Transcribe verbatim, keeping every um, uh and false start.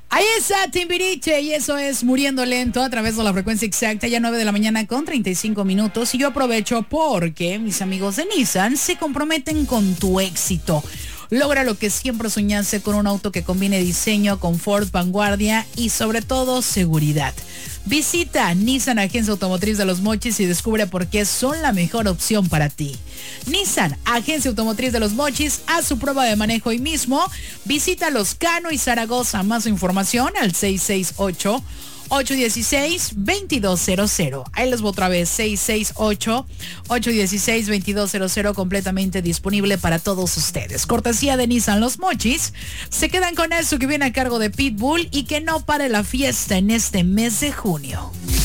Ahí está Timbiriche y eso es Muriendo Lento a través de la frecuencia exacta, ya nueve de la mañana con treinta y cinco minutos. Y yo aprovecho porque mis amigos de Nissan se comprometen con tu éxito. Logra lo que siempre soñaste con un auto que combine diseño, confort, vanguardia y sobre todo seguridad. Visita Nissan Agencia Automotriz de Los Mochis y descubre por qué son la mejor opción para ti. Nissan Agencia Automotriz de Los Mochis, haz su prueba de manejo hoy mismo. Visita Los Cano y Zaragoza. Más información al seis seis ocho, ocho uno seis, dos dos cero cero. Ahí les voy otra vez, seis seis ocho, ocho uno seis, dos dos cero cero, completamente disponible para todos ustedes. Cortesía de Nissan Los Mochis. Se quedan con eso que viene a cargo de Pitbull y que no pare la fiesta en este mes de junio.